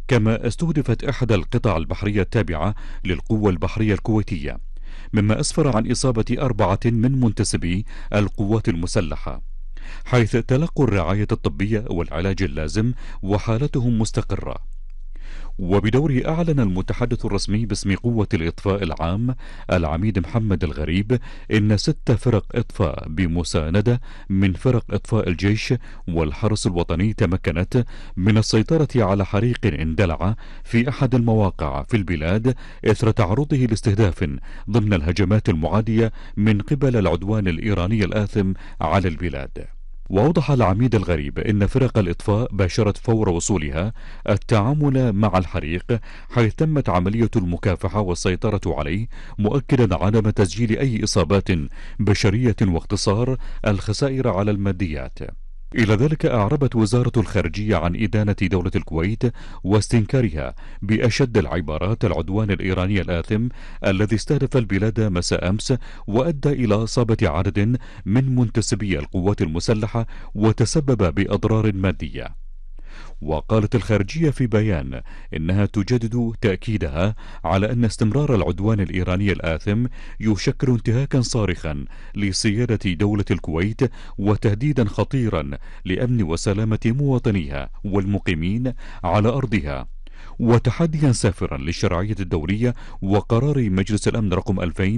كما استهدفت إحدى القطع البحرية التابعة للقوة البحرية الكويتية، مما أسفر عن إصابة 4 من منتسبي القوات المسلحة، حيث تلقوا الرعاية الطبية والعلاج اللازم وحالتهم مستقرة. وبدوره أعلن المتحدث الرسمي باسم قوة الإطفاء العام العميد محمد الغريب إن 6 فرق إطفاء بمساندة من فرق إطفاء الجيش والحرس الوطني تمكنت من السيطرة على حريق اندلع في أحد المواقع في البلاد إثر تعرضه لاستهداف ضمن الهجمات المعادية من قبل العدوان الإيراني الآثم على البلاد. وأوضح العميد الغريب إن فرق الإطفاء باشرت فور وصولها التعامل مع الحريق، حيث تمت عملية المكافحة والسيطرة عليه، مؤكدا عدم تسجيل أي إصابات بشرية واقتصار الخسائر على الماديات. إلى ذلك أعربت وزارة الخارجية عن إدانة دولة الكويت واستنكارها بأشد العبارات العدوان الإيراني الآثم الذي استهدف البلاد مساء أمس وأدى إلى إصابة عدد من منتسبي القوات المسلحة وتسبب بأضرار مادية. وقالت الخارجية في بيان إنها تجدد تأكيدها على أن استمرار العدوان الإيراني الآثم يشكل انتهاكا صارخا لسيادة دولة الكويت وتهديدا خطيرا لأمن وسلامة مواطنيها والمقيمين على أرضها، وتحديا سافرا للشرعية الدولية وقرار مجلس الأمن رقم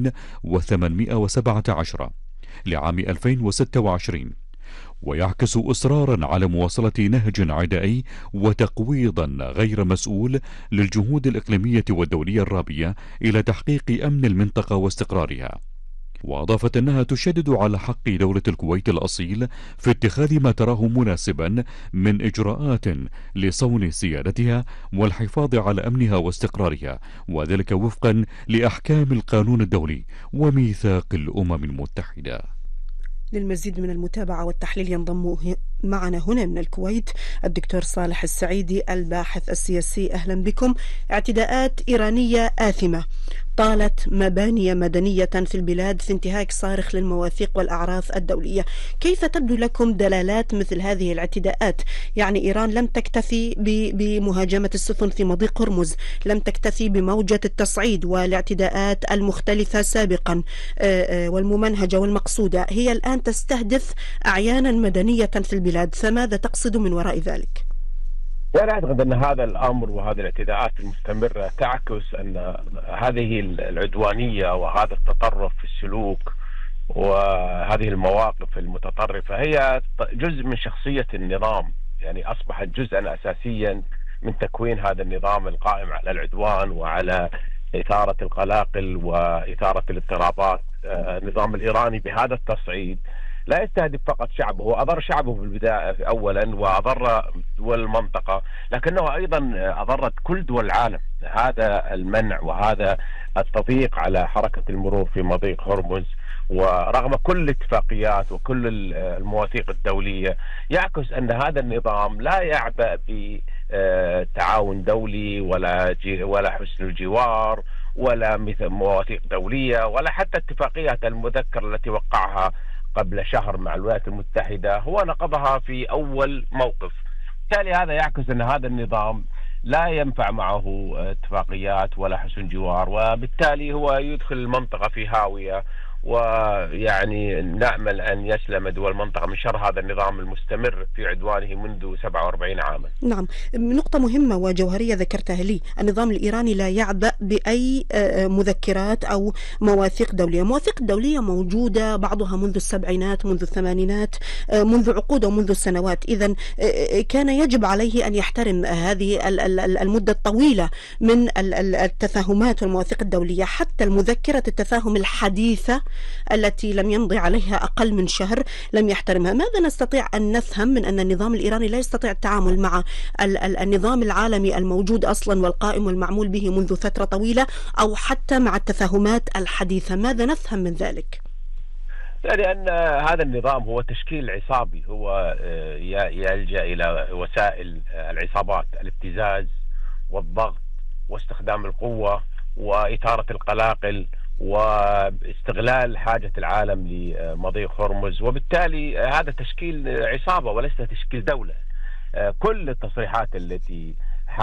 2817 لعام 2026، ويعكس إصرارا على مواصلة نهج عدائي وتقويضا غير مسؤول للجهود الإقليمية والدولية الرابية إلى تحقيق أمن المنطقة واستقرارها. وأضافت أنها تشدد على حق دولة الكويت الأصيل في اتخاذ ما تراه مناسبا من إجراءات لصون سيادتها والحفاظ على أمنها واستقرارها، وذلك وفقا لأحكام القانون الدولي وميثاق الأمم المتحدة. للمزيد من المتابعة والتحليل ينضم معنا هنا من الكويت الدكتور صالح السعيدي الباحث السياسي. أهلا بكم. اعتداءات إيرانية آثمة طالت مباني مدنية في البلاد في انتهاك صارخ للمواثيق والأعراف الدولية، كيف تبدو لكم دلالات مثل هذه الاعتداءات؟ يعني إيران لم تكتفي بمهاجمة السفن في مضيق هرمز، لم تكتفي بموجة التصعيد والاعتداءات المختلفة سابقا والممنهجة والمقصودة، هي الآن تستهدف أعيانا مدنية في البلاد، فماذا تقصد من وراء ذلك؟ وأنا أعتقد أن هذا الأمر وهذه الاعتداءات المستمرة تعكس أن هذه العدوانية وهذا التطرف في السلوك وهذه المواقف المتطرفة هي جزء من شخصية النظام، يعني أصبحت جزءا أساسيا من تكوين هذا النظام القائم على العدوان وعلى إثارة القلاقل وإثارة الاضطرابات. النظام الإيراني بهذا التصعيد لا يستهدف فقط شعبه، هو أضر شعبه في البداية أولا وأضر دول المنطقة، لكنه أيضا أضرت كل دول العالم. هذا المنع وهذا التضييق على حركة المرور في مضيق هرمز ورغم كل الاتفاقيات وكل المواثيق الدولية يعكس أن هذا النظام لا يعبأ بتعاون دولي ولا حسن الجوار ولا مثل مواثيق دولية ولا حتى اتفاقيات المذكرة التي وقعها قبل شهر مع الولايات المتحدة هو نقضها في أول موقف. بالتالي هذا يعكس أن هذا النظام لا ينفع معه اتفاقيات ولا حسن جوار، وبالتالي هو يدخل المنطقة في هاوية، ويعني نأمل أن يسلم دول المنطقة من شر هذا النظام المستمر في عدوانه منذ 47 عاما. نعم، نقطة مهمة وجوهرية ذكرتها لي، النظام الإيراني لا يعبأ بأي مذكرات أو مواثيق دولية. مواثيق دولية موجودة بعضها منذ السبعينات، منذ الثمانينات، منذ عقود ومنذ سنوات، إذن كان يجب عليه أن يحترم هذه المدة الطويلة من التفاهمات والمواثيق الدولية، حتى المذكرة التفاهم الحديثة التي لم يمضي عليها أقل من شهر لم يحترمها. ماذا نستطيع أن نفهم من أن النظام الإيراني لا يستطيع التعامل مع النظام العالمي الموجود أصلا والقائم والمعمول به منذ فترة طويلة، أو حتى مع التفاهمات الحديثة؟ ماذا نفهم من ذلك؟ لأن هذا النظام هو تشكيل عصابي، هو يلجأ إلى وسائل العصابات، الابتزاز والضغط واستخدام القوة وإثارة القلاقل واستغلال حاجة العالم لمضيق هرمز، وبالتالي هذا تشكيل عصابة وليس تشكيل دولة. كل التصريحات التي